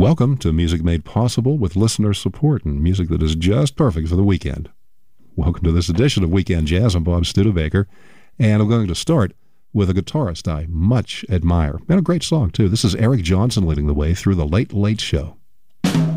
Welcome to Music Made Possible with listener support and music that is just perfect for the weekend. Welcome to this edition of Weekend Jazz. I'm Bob Studebaker, and I'm going to start with a guitarist I much admire, and a great song, too. This is Eric Johnson leading the way through The Late Late Show.